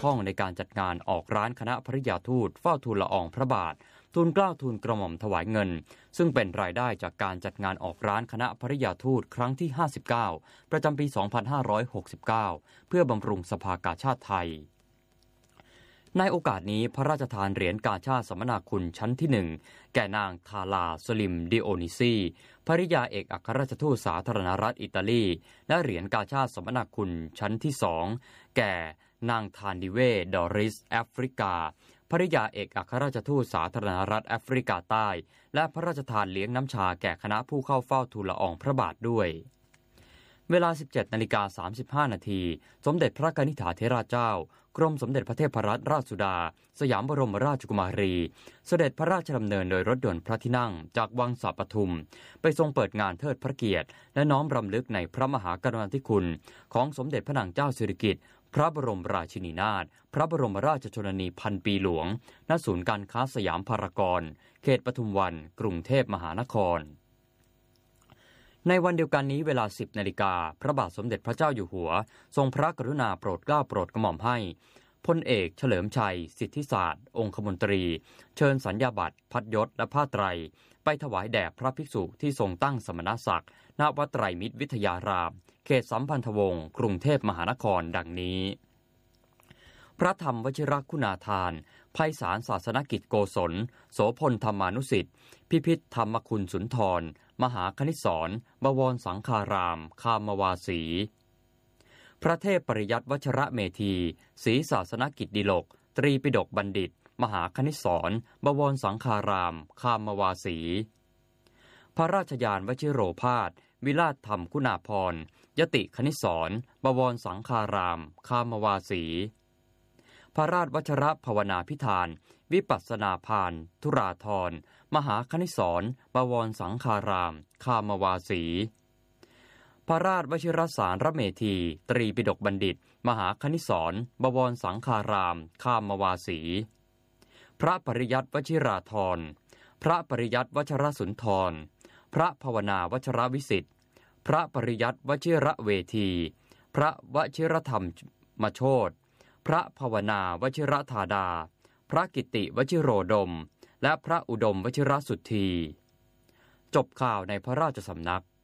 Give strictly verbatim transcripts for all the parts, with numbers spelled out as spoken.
ข้องในการจัดงานออกร้านคณะภริยาทูตเฝ้าทูลละอองพระบาททูลเกล้าทูลกระหม่อมถวายเงินซึ่งเป็นรายได้จากการจัดงานออกร้านคณะภริยาทูตครั้งที่ห้าสิบเก้าประจำปี สองพันห้าร้อยหกสิบเก้า เพื่อบำรุงสภากาชาดไทยในโอกาสนี้พระราชทานเหรียญกาชาดสัมมนาคุณชั้นที่หนึ่งแก่นางทาลาสลิมดิโอนิซีภริยาเอกอัครราชทูตสาธารณรัฐอิตาลีและเหรียญกาชาดสัมมนาคุณชั้นที่สองแก่นางทานดิเวดอริสแอฟริกาภริยาเอกอัครราชทูตสาธารณรัฐแอฟริกาใต้และพระราชทานเลี้ยงน้ำชาแก่คณะผู้เข้าเฝ้าทูลละอองพระบาทด้วยเวลา สิบเจ็ดนาฬิกาสามสิบห้านาทีสมเด็จพระกนิษฐาธิราชเจ้ากรมสมเด็จพระเทพรัตนราชสุดาสยามบรมราชกุมารีเสด็จพระราชดำเนินโดยรถยนต์พระที่นั่งจากวังสาปทุมไปทรงเปิดงานเทิดพระเกียรติและน้อมรำลึกในพระมหากรุณาธิคุณของสมเด็จพระนางเจ้าสิริกิติ์พระบรมราชินีนาถพระบรมราชชนนีพันปีหลวงณศูนย์การค้าสยามพารากอนเขตปทุมวันกรุงเทพมหานครในวันเดียวกันนี้เวลา สิบนาฬิกาพระบาทสมเด็จพระเจ้าอยู่หัวทรงพระกรุณาโปรดเกล้าโปรดกระหม่อมให้พลเอกเฉลิมชัยสิทธิศาสตร์องคมนตรีเชิญสัญญาบัตรพัดยศและผ้าไตรไปถวายแด่พระภิกษุที่ทรงตั้งสมณศักดิ์ณวัดไตรมิตรวิทยารามเขตสัมพันธวงศ์กรุงเทพมหานครดังนี้พระธรรมวชิรคุณาทานไพศาลศาสนกิจโกศลโสพลธรรมานุสิทธิ์พิพิธธรรมคุณสุนทรมหาคณิศรบวรสังฆารามคามวาสีพระเทพปริยัติวชระเมธีศรีศาสนกิจดิลกตรีปิฎกบัณฑิตมหาคณิศรบวรสังฆารามคามวาสีพระราชยานวชิโรภาสวิราชธรรมคุณาภรณ์ยติคณิศรบวรสังฆารามคามวาสีพระราชวชระภาวนาพิธานวิปัสสนาภานธุราธรมหาคณิศรบวรสังฆารามคามวาสีพระราชวชิรสารเมธีตรีปิฎกบัณฑิตมหาคณิศรบวรสังฆารามคามวาสีพระปริยัติวชิราธรพระปริยัติวชรสุนทรพระภาวนาวชรวิสิทธิ์พระปริยัติวชิระเวทีพระวชิรธรรมมโชติพระภาวนาวชิรธาดาพระกิติวชิโรดมและพระอุดมวชิรสุทธีจบข่าวในพระราชสำนัก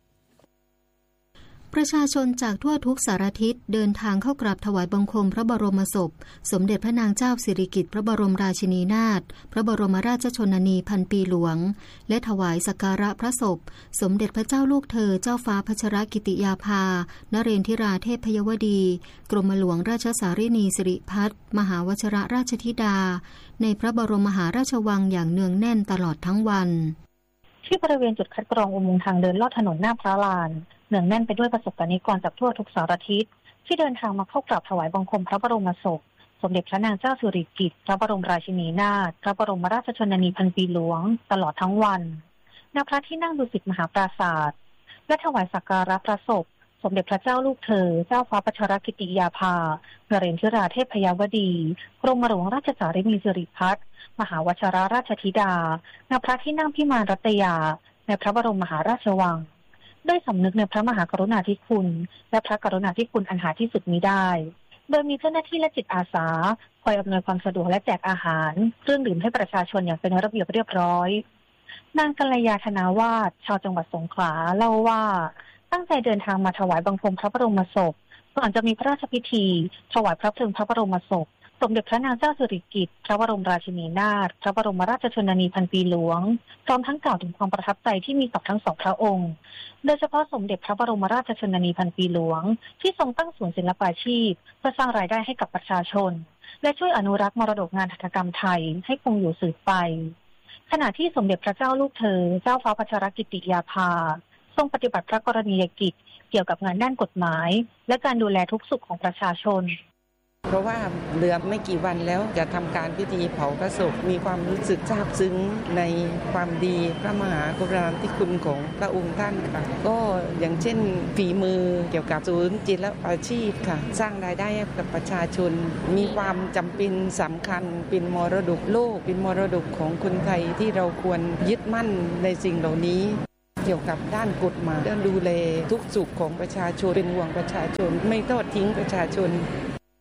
ประชาชนจากทั่วทุกสารทิศเดินทางเข้ากราบถวายบังคมพระบรมศพสมเด็จพระนางเจ้าสิริกิติ์พระบรมราชินีนาถพระบรมราชชนนีพันปีหลวงและถวายสักการะพระศพสมเด็จพระเจ้าลูกเธอเจ้าฟ้าพัชรกิติยาภานเรนทิราเทพยวดีกรมหลวงราชสารินีสิริพัฒน์มหาวชิรราชธิดาในพระบรมมหาราชวังอย่างเนืองแน่นตลอดทั้งวันที่บริเวณจุดคัดกรองอุโมงค์ทางเดินลอดถนนหน้าพระลานเนืองแน่นไปด้วยประสบกนิกรจากทั่วทุกสารทิศที่เดินทางมาเข้ากราบถวายบังคมพระบรมศพสมเด็จพระนางเจ้าสิริกิติ์พระบรมราชินีนาถพระบรมราชชนนีพันปีหลวงตลอดทั้งวันณพระที่นั่งดุสิตมหาปราสาทและถวายสักการะพระศพสมเด็จพระเจ้าลูกเธอเจ้าฟ้าพัชรกิติยาภานเรนทิราเทพยวดีกรมหลวงราชสารินีสิริพัฒน์มหาวชิรราชธิดาณพระที่นั่งพิมานรัตยาในพระบรมมหาราชวังด้วยสำนึกในพระมหากรุณาธิคุณและพระกรุณาธิคุณอันหาที่สุดมิได้โดยมีเจ้าหน้าที่และจิตอาสาคอยอำนวยความสะดวกและแจกอาหารเครื่องดื่มให้ประชาชนอย่างเป็นระเบียบเรียบร้อยนางกัลยาธนาวาสชาวจังหวัดสงขลาเล่าว่าตั้งใจเดินทางมาถวายบังคมพระบรมศพก่อนจะมีพระราชพิธีถวายพระเพลิงพระบรมศพสมเด็จพระนางเจ้าสิริกิติ์พระบรมราชินีนาถพระบรมราชชนนีพันปีหลวงพร้อมทั้งกล่าวถึงความประทับใจที่มีต่อทั้งสองพระองค์โดยเฉพาะสมเด็จพระบรมราชชนนีพันปีหลวงที่ทรงตั้งศูนย์ศิลปาชีพเพื่อสร้างรายได้ให้กับประชาชนและช่วยอนุรักษ์มรดกงานหัตถกรรมไทยให้คงอยู่สืบไปขณะที่สมเด็จพระเจ้าลูกเธอเจ้าฟ้าพัชรกิติยาภาทรงปฏิบัติพระกรณียกิจเกี่ยวกับงานด้านกฎหมายและการดูแลทุกสุขของประชาชนเพราะว่าเหลือไม่กี่วันแล้วจะทำการพิธีเผาพระศพมีความรู้สึกซาบซึ้งในความดีพระมหากรุณาธิคุณของพระองค์ท่านค่ะก็อย่างเช่นฝีมือเกี่ยวกับศูนย์จิตและอาชีพค่ะสร้างรายได้ให้กับประชาชนมีความจำเป็นสำคัญเป็นมรดกโลกเป็นมรดกของคนไทยที่เราควรยึดมั่นในสิ่งเหล่านี้เกี่ยวกับด้านกฎหมายด้านดูแลทุกสุขของประชาชนเป็นห่วงประชาชนไม่ทอดทิ้งประชาชน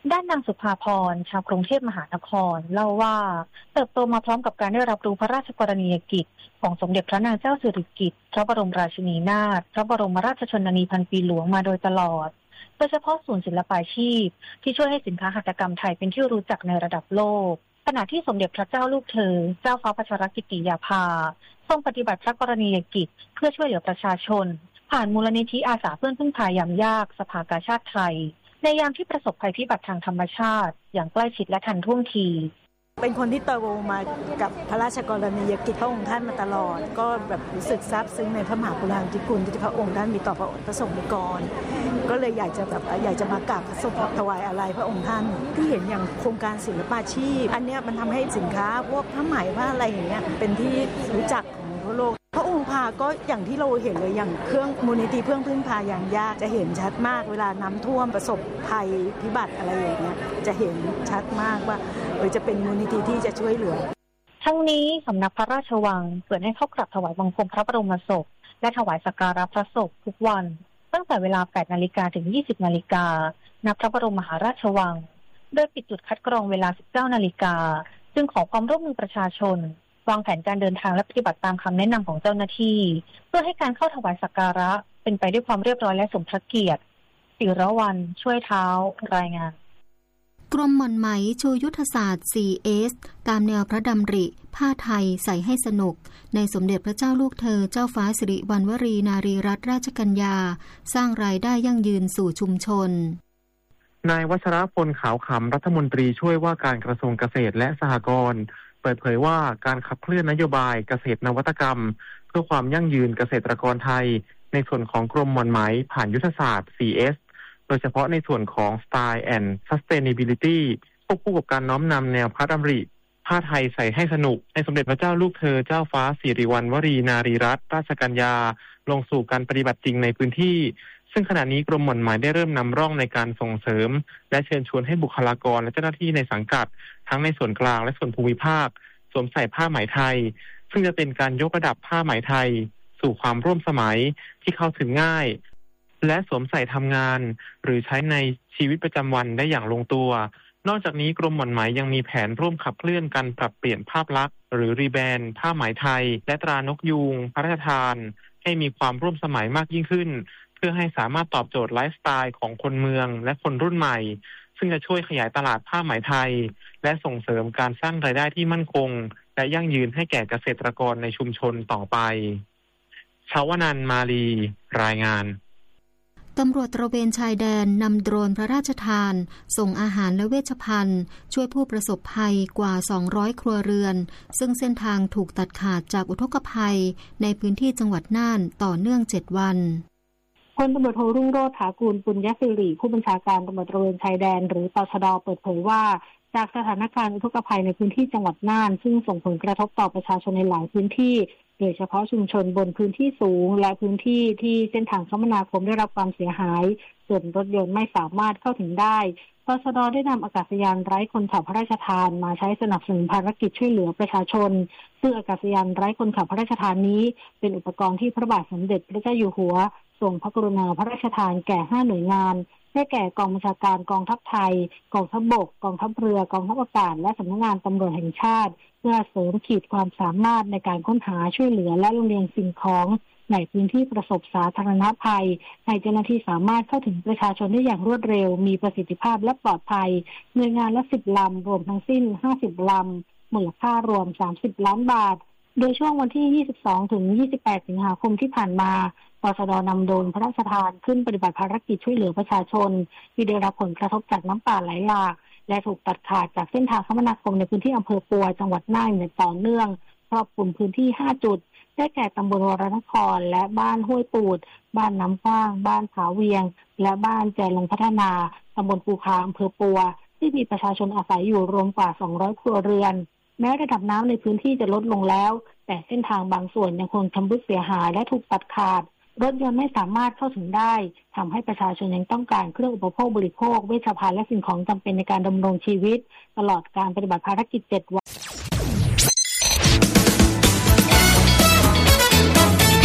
ด้านนางสุภาพรชาวกรุงเทพมหานครเล่าว่าเติบโตมาพร้อมกับการได้รับรู้พระราชกรณียกิจของสมเด็จพระนางเจ้าสิริกิติ์พระบรมราชินีนาถพระบรมราชชนนีพันปีหลวงมาโดยตลอดโดยเฉพาะศูนย์ศิลปาชีพที่ช่วยให้สินค้าหัตถกรรมไทยเป็นที่รู้จักในระดับโลกขณะที่สมเด็จพระเจ้าลูกเธอเจ้าฟ้าพัชรกิติยาภาทรงปฏิบัติพระกรณียกิจเพื่อช่วยเหลือประชาชนผ่านมูลนิธิอาสาเพื่อนพึ่งพายามยากสภากาชาติไทยในยามที่ประสบภัยพิบัติทางธรรมชาติอย่างใกล้ชิดและทันท่วงทีเป็นคนที่โตมากับพระราชกรณียกิจพระองค์ท่านมาตลอดก็แบบรู้สึกซาบซึ้งในพระมหากรุณาธิคุณที่พระองค์ท่านมีต่อพระพระสงฆ์นิกรก็เลยอยากจะแบบอยากจะมากราบศพถวายอาลัยพระองค์ท่านที่เห็นอย่างโครงการศิลปาชีพอันนี้มันทำให้สินค้าพวกผ้าไหมผ้าอะไรอย่างเงี้ยเป็นที่รู้จักของทั่วโลกพระองค์พาก็อย่างที่เราเห็นเลยอย่างเครื่องมูลนิธิเพื่อนพึ่งพายามยากจะเห็นชัดมากเวลาน้ำท่วมประสบภัยพิบัติอะไรอย่างเงี้ยจะเห็นชัดมากว่าเออจะเป็นมูลนิธิที่จะช่วยเหลือทั้งนี้สำนักพระราชวังเปิดให้เข้ากราบถวายบังคมพระบรมศพและถวายสักการะพระศพทุกวันตั้งแต่เวลา แปดนาฬิกา ถึง ยี่สิบนาฬิกา ณ พระบรมมหาราชวังโดยปิดจุดคัดกรองเวลา สิบเก้านาฬิกาจึงขอความร่วมมือประชาชนวางแผนการเดินทางและปฏิบัติตามคำแนะนำของเจ้าหน้าที่เพื่อให้การเข้าถวายสักการะเป็นไปด้วยความเรียบร้อยและสมพระเกียรติศิรวรรณช่วยเท้ารายงานกรมหม่อนไหมชูยุทธศาสตร์ ซี เอส ตามแนวพระดำริผ้าไทยใส่ให้สนุกในสมเด็จพระเจ้าลูกเธอเจ้าฟ้าสิริวัณวรีนารีรัตนราชกัญญาสร้างรายได้ยั่งยืนสู่ชุมชนนายวัชรพลขาวขำรัฐมนตรีช่วยว่าการกระทรวงเกษตรและสหกรณ์เปิดเผยว่าการขับเคลื่อนนโยบายเกษตรนวัตกรรมเพื่อความยั่งยืนเกษตรกรไทยในส่วนของกรมหม่อนไหมผ่านยุทธศาสตร์ ซี เอส โดยเฉพาะในส่วนของ Style and Sustainability ควบคู่กับการน้อมนำแนวพระดำริผ้าไทยใส่ให้สนุกในสมเด็จพระเจ้าลูกเธอเจ้าฟ้าสิริวัณวรีนารีรัตนราชกัญญาลงสู่การปฏิบัติจริงในพื้นที่ซึ่งขณะนี้กรมหม่อนไหมได้เริ่มนำร่องในการส่งเสริมและเชิญชวนให้บุคลากรและเจ้าหน้าที่ในสังกัดทั้งในส่วนกลางและส่วนภูมิภาคสวมใส่ผ้าไหมไทยซึ่งจะเป็นการยกระดับผ้าไหมไทยสู่ความร่วมสมัยที่เข้าถึงง่ายและสวมใส่ทำงานหรือใช้ในชีวิตประจำวันได้อย่างลงตัวนอกจากนี้กรมหม่อนไหมยังมีแผนร่วมขับเคลื่อนการปรับเปลี่ยนภาพลักษณ์หรือรีแบรนด์ผ้าไหมไทยและตรานกยูงพระราชทานให้มีความร่วมสมัยมากยิ่งขึ้นเพื่อให้สามารถตอบโจทย์ไลฟ์สไตล์ของคนเมืองและคนรุ่นใหม่ซึ่งจะช่วยขยายตลาดผ้าไหมไทยและส่งเสริมการสร้างรายได้ที่มั่นคงและยั่งยืนให้แก่เกษตรกรในชุมชนต่อไปชาวนันท์มาลีรายงานตำรวจตระเวนชายแดนนำโดรนพระราชทานส่งอาหารและเวชภัณฑ์ช่วยผู้ประสบภัยกว่าสองร้อยครัวเรือนซึ่งเส้นทางถูกตัดขาดจากอุทกภัยในพื้นที่จังหวัดน่านต่อเนื่องเจ็ดวันพลตำรวจโทรุ่งโรจน์ ถากูลปุญญสิริผู้บัญชาการตำรวจตระเวนชายแดนหรือตชด.เปิดเผยว่าจากสถานการณ์อุทกภัยในพื้นที่จังหวัดน่านซึ่งส่งผลกระทบต่อประชาชนในหลายพื้นที่โดยเฉพาะชุมชนบนพื้นที่สูงและพื้นที่ที่เส้นทางคมนาคมได้รับความเสียหายส่วนรถยนต์ไม่สามารถเข้าถึงได้ตชด.ได้นำอากาศยานไร้คนขับพระราชทานมาใช้สนับสนุนภารกิจช่วยเหลือประชาชนซึ่งอากาศยานไร้คนขับพระราชทานนี้เป็นอุปกรณ์ที่พระบาทสมเด็จพระเจ้าอยู่หัวทรงพระกรุณาพระราชทานแก่ห้าหน่วยงานได้แก่กองบัญชาการกองทัพไทยกองทัพบกกองทัพเรือกองทัพอากาศและสำนักงานตำรวจแห่งชาติเพื่อเสริมขีดความสามารถในการค้นหาช่วยเหลือและลำเลียงสิ่งของในพื้นที่ประสบสาธารณภัยให้เจ้าหน้าที่สามารถเข้าถึงประชาชนได้อย่างรวดเร็วมีประสิทธิภาพและปลอดภัยหน่วยงานละสิบลำรวมทั้งสิ้นห้าสิบลำมูลค่ารวมสามสิบล้านบาทโดยช่วงวันที่ยี่สิบสองถึงยี่สิบแปดสิงหาคมที่ผ่านมาตชด.นำโดรนพระราชทานขึ้นปฏิบัติภารกิจช่วยเหลือประชาชนที่ได้รับผลกระทบจากน้ำป่าไหลหลากและถูกตัดขาดจากเส้นทางคมนาคมในพื้นที่อำเภอปัวจังหวัดน่านอย่างต่อเนื่องครอบคลุมพื้นที่ห้าจุดได้แก่ตำบลวรนครและบ้านห้วยปูดบ้านน้ำกว้างบ้านผาเวียงและบ้านแจลงพัฒนาตำบลปูคาอำเภอปัวที่มีประชาชนอาศัยอยู่รวมกว่าสองร้อยครัวเรือนแม้ระดับน้ำในพื้นที่จะลดลงแล้วแต่เส้นทางบางส่วนยังคงชำรุดเสียหายและถูกตัดขาดรถยนต์ไม่สามารถเข้าถึงได้ทำให้ประชาชนยังต้องการเครื่องอุปโภคบริโภคเวชภัณฑ์และสิ่งของจำเป็นในการดำรงชีวิตตลอดการปฏิบัติภารกิจเจ็ดวัน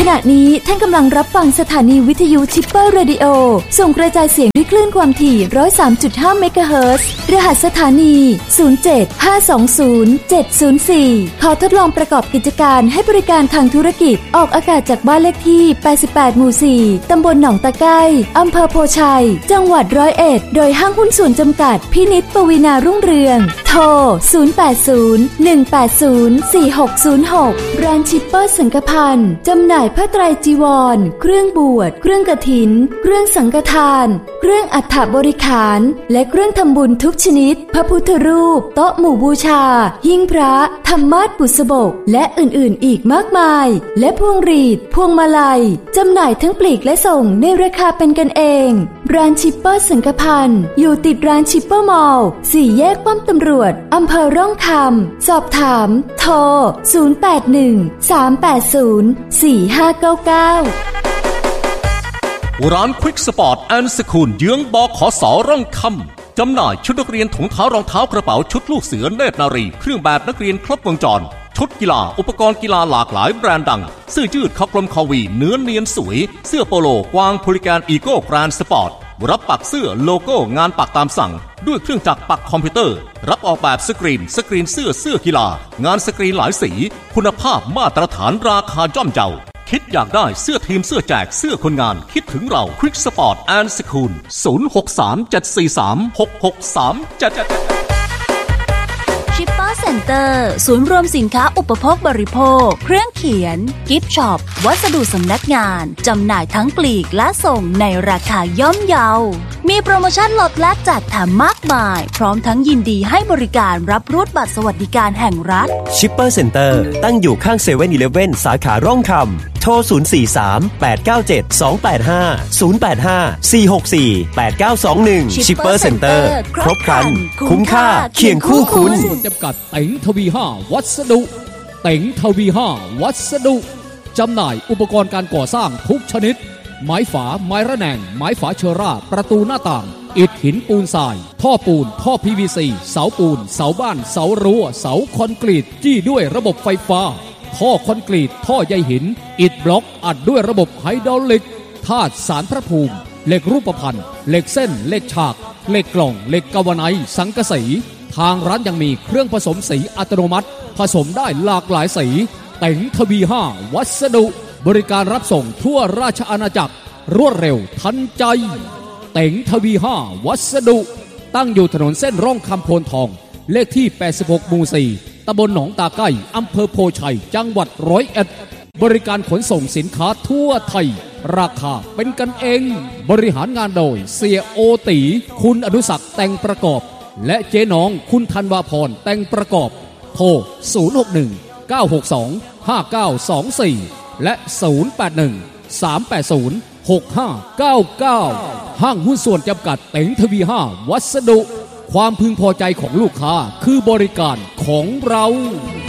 ขณะนี้ท่านกำลังรับฟังสถานีวิทยุชิปเปอร์เรดิโอส่งกระจายเสียงด้วยคลื่นความถี่ หนึ่งร้อยสามจุดห้า เมกะเฮิรตซ์รหัสสถานี ศูนย์ เจ็ด ห้า สอง ศูนย์ เจ็ด ศูนย์ สี่ ขอทดลองประกอบกิจการให้บริการทางธุรกิจออกอากาศจากบ้านเลขที่ แปดสิบแปด หมู่ สี่ ตำบลหนองตะไคร้อำเภอโพชัยจังหวัดร้อยเอ็ดโดยห้างหุ้นส่วนจำกัดพินิจปวีณารุ่งเรืองโทร ศูนย์ แปด ศูนย์ หนึ่ง แปด ศูนย์ สี่ หก ศูนย์ หก ร้านชิปเปอร์สังฆพันธ์จำหน่ายผ้าไตรจีวรเครื่องบวชเครื่องกฐินเครื่องสังฆทานเครื่องอัฐบริขารและเครื่องทำบุญทุกชนิดพระพุทธรูปโต๊ะหมู่บูชาหิ้งพระธรรมาสน์บุษบกและอื่นๆอีกมากมายและพวงหรีดพวงมาลัยจำหน่ายทั้งปลีกและส่งในราคาเป็นกันเองร้านชิปเปอร์สังฆพันธ์อยู่ติดร้านชิปเปอร์มอลล์สี่แยกป้อมตำรวจอำเภอร่องคำสอบถามโทรศูนย์ แปด หนึ่ง สาม แปด ศูนย์ สี่ ห้า เก้า เก้าร้านควิกสปอร์ตแอนด์สคูลเยื้องบขสร่องคำจำหน่ายชุดนักเรียนถุงเท้ารองเท้ากระเป๋าชุดลูกเสือเนตรนารีเครื่องแบบนักเรียนครบวงจรชุดกีฬาอุปกรณ์กีฬาหลากหลายแบรนด์ดังเสื้อยืดคอกลมคอวีเนื้อเนียนสวยเสื้อโปโลกวางพูลิแกนอีโก้แกรนด์สปอร์ตรับปักเสื้อโลโก้งานปักตามสั่งด้วยเครื่องจักรปักคอมพิวเตอร์รับออกแบบสกรีนสกรีนเสื้อเสื้อกีฬางานสกรีนหลายสีคุณภาพมาตรฐานราคาย่อมเยาคิดอยากได้เสื้อทีมเสื้อแจกเสื้อคนงานคิดถึงเราควิกสปอร์ตแอนด์สคูล ศูนย์ หก สาม เจ็ด สี่ สาม หก หก สาม เจ็ดชิปเปอร์เซ็นเตอร์ศูนย์รวมสินค้าอุปโภคบริโภคเครื่องเขียนกิฟต์ช็อปวัสดุสำนักงานจำหน่ายทั้งปลีกและส่งในราคาย่อมเยามีโปรโมชั่นลดและจัดแถมมากมายพร้อมทั้งยินดีให้บริการรับรูดบัตรสวัสดิการแห่งรัฐชิปเปอร์เซ็นเตอร์ตั้งอยู่ข้างเซเว่นอีเลฟเว่นสาขาร่องคำโทร ศูนย์ สี่ สาม แปด เก้า เจ็ด สอง แปด ห้า ศูนย์ แปด ห้า สี่ หก สี่ แปด เก้า สอง หนึ่ง ชิปเปอร์เซ็นเตอร์ครบครันคุ้มค่าเคียงคู่คุณส่วนจำกัดเต็งทวีห้าวัสดุเต็งทวีห้าวัสดุจำหน่ายอุปกรณ์การก่อสร้างทุกชนิดไม้ฝาไม้ระแนงไม้ฝาเชอร่าประตูหน้าต่างอิฐหินปูนทรายท่อปูนท่อ พี วี ซี เสาปูนเสาบ้านเสารั้วเสาคอนกรีตจี้ด้วยระบบไฟฟ้าท่อคอนกรีตท่อใยหินอิฐบล็อกอัดด้วยระบบไฮดรอลิกธาตุสารพระภูมิเหล็กรูปพรรณเหล็กเส้นเหล็กฉากเหล็กกล่องเหล็กกาวไนซ์สังกะสีทางร้านยังมีเครื่องผสมสีอัตโนมัติผสมได้หลากหลายสีเต็งทวีห้าวัสดุบริการรับส่งทั่วราชอาณาจักรรวดเร็วทันใจเต็งทวีห้าวัสดุตั้งอยู่ถนนเส้นร่องคำโพนทองเลขที่แปดสิบหกหมู่สี่ตำบลหนองตาไก่อำเภอโพชัยจังหวัดร้อยเอ็ดบริการขนส่งสินค้าทั่วไทยราคาเป็นกันเองบริหารงานโดยเสียโอตีคุณอนุศักดิ์แต่งประกอบและเจ๊น้องคุณธันวาพรแต่งประกอบโทร ศูนย์ หก หนึ่ง เก้า หก สอง ห้า เก้า สอง สี่ และ ศูนย์ แปด หนึ่ง สาม แปด ศูนย์ หก ห้า เก้า เก้า ห้างหุ้นส่วนจำกัดเต็งทวีห้าวัสดุความพึงพอใจของลูกค้าคือบริการของเรา